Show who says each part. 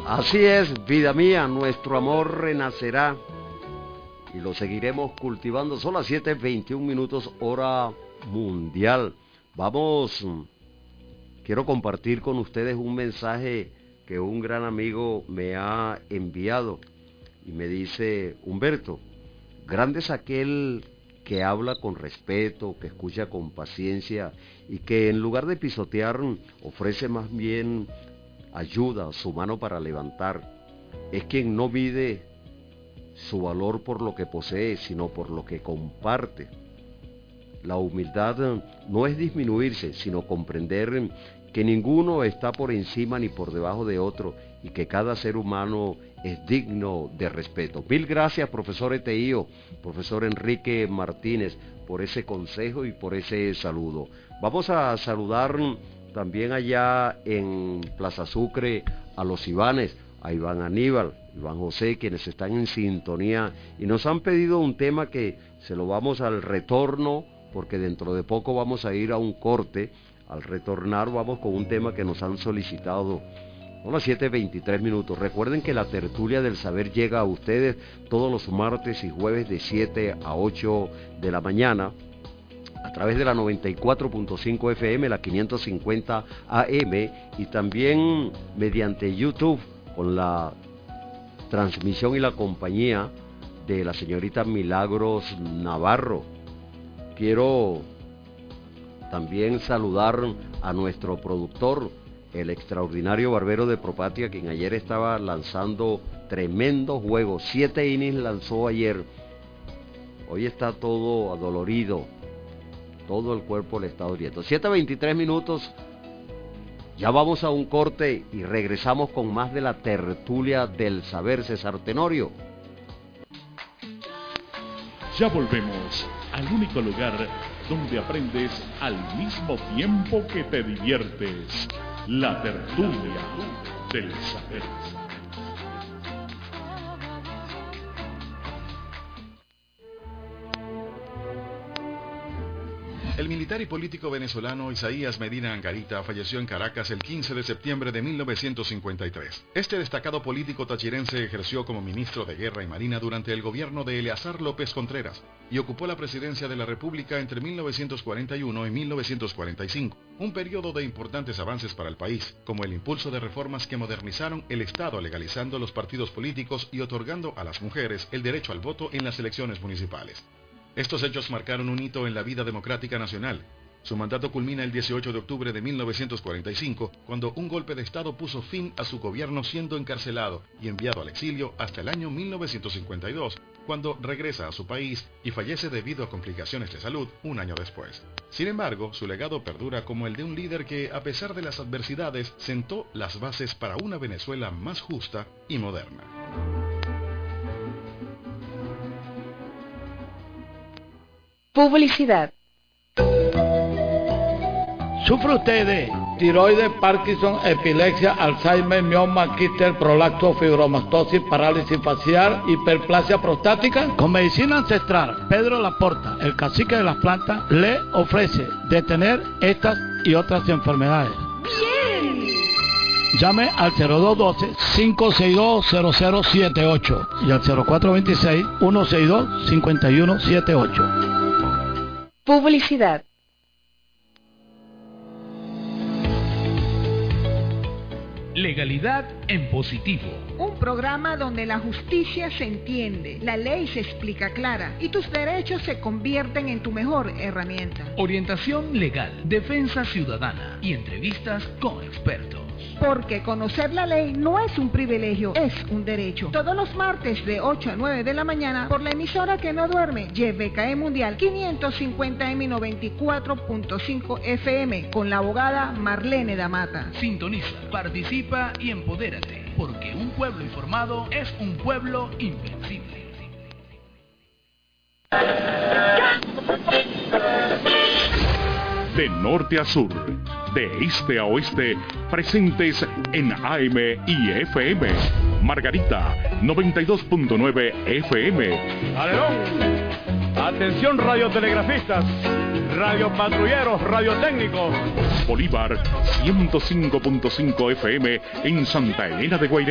Speaker 1: Así es, vida mía, nuestro amor renacerá y lo seguiremos cultivando. Son las 7:21 hora mundial. Quiero compartir con ustedes un mensaje que un gran amigo me ha enviado y me dice: Humberto, grande es aquel que habla con respeto, que escucha con paciencia y que en lugar de pisotear ofrece más bien ayuda, su mano para levantar. Es quien no mide su valor por lo que posee, sino por lo que comparte. La humildad no es disminuirse, sino comprender que ninguno está por encima ni por debajo de otro y que cada ser humano es digno de respeto. Mil gracias, profesor Eteío, profesor Enrique Martínez, por ese consejo y por ese saludo. Vamos a saludar también allá en Plaza Sucre a los Ivanes, a Iván Aníbal, Iván José, quienes están en sintonía y nos han pedido un tema que se lo vamos al retorno, porque dentro de poco vamos a ir a un corte. Al retornar vamos con un tema que nos han solicitado. Son las 7:23. Recuerden que la tertulia del saber llega a ustedes todos los martes y jueves de 7 a 8 de la mañana a través de la 94.5 FM, la 550 AM y también mediante YouTube con la transmisión y la compañía de la señorita Milagros Navarro. Quiero también saludar a nuestro productor, el extraordinario Barbero de Propatria, quien ayer estaba lanzando tremendo juego. 7 innings lanzó ayer. Hoy está todo adolorido. Todo el cuerpo le está doliendo. 7:23. Ya vamos a un corte y regresamos con más de la tertulia del saber. César Tenorio.
Speaker 2: Ya volvemos al único lugar donde aprendes al mismo tiempo que te diviertes. La tertulia del saber.
Speaker 3: El militar y político venezolano Isaías Medina Angarita falleció en Caracas el 15 de septiembre de 1953. Este destacado político tachirense ejerció como ministro de Guerra y Marina durante el gobierno de Eleazar López Contreras y ocupó la presidencia de la República entre 1941 y 1945, un periodo de importantes avances para el país, como el impulso de reformas que modernizaron el Estado legalizando los partidos políticos y otorgando a las mujeres el derecho al voto en las elecciones municipales. Estos hechos marcaron un hito en la vida democrática nacional. Su mandato culmina el 18 de octubre de 1945, cuando un golpe de Estado puso fin a su gobierno, siendo encarcelado y enviado al exilio hasta el año 1952, cuando regresa a su país y fallece debido a complicaciones de salud un año después. Sin embargo, su legado perdura como el de un líder que, a pesar de las adversidades, sentó las bases para una Venezuela más justa y moderna.
Speaker 4: Publicidad.
Speaker 5: ¿Sufre usted de tiroides, Parkinson, epilepsia, Alzheimer, mioma, quiste, prolapso, fibromastosis, parálisis facial, hiperplasia prostática? Con medicina ancestral, Pedro Laporta, el cacique de las plantas, le ofrece detener estas y otras enfermedades. ¡Bien! Llame al 0212-562-0078 y al 0426-162-5178.
Speaker 4: Publicidad.
Speaker 6: Legalidad en positivo.
Speaker 7: Un programa donde la justicia se entiende, la ley se explica clara y tus derechos se convierten en tu mejor herramienta.
Speaker 6: Orientación legal, defensa ciudadana y entrevistas con expertos.
Speaker 7: Porque conocer la ley no es un privilegio, es un derecho. Todos los martes de 8 a 9 de la mañana por la emisora que no duerme, YBKE Mundial 550M 94.5 FM con la abogada Marlene Damata.
Speaker 6: Sintoniza, participa y empodérate, porque un pueblo informado es un pueblo invencible.
Speaker 2: De norte a sur, de este a oeste, presentes en AM y FM. Margarita, 92.9 FM.
Speaker 8: ¡Alerón! Atención radiotelegrafistas, radiopatrulleros, radiotécnicos.
Speaker 2: Bolívar, 105.5 FM en Santa Elena de Guairén.